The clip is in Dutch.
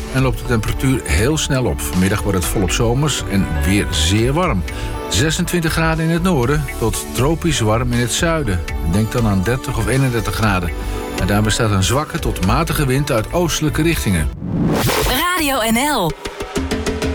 en loopt de temperatuur heel snel op. Vanmiddag wordt het volop zomers en weer zeer warm. 26 graden in het noorden tot tropisch warm in het zuiden. Denk dan aan 30 of 31 graden. En daar bestaat een zwakke tot matige wind uit oostelijke richtingen. Radio NL.